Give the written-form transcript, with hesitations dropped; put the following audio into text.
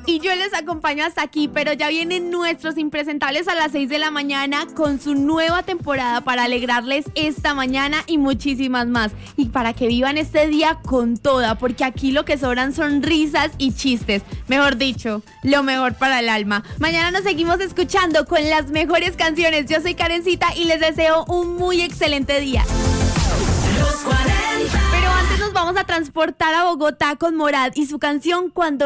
Y yo les acompaño hasta aquí, pero ya vienen nuestros impresentables a las 6 de la mañana con su nueva temporada para alegrarles esta mañana y muchísimas más. Y para que vivan este día con toda, porque aquí lo que sobran son risas y chistes. Mejor dicho, lo mejor para el alma. Mañana nos seguimos escuchando con las mejores canciones. Yo soy Karencita y les deseo un muy excelente día. Los 40. Pero antes nos vamos a transportar a Bogotá con Morat y su canción Cuando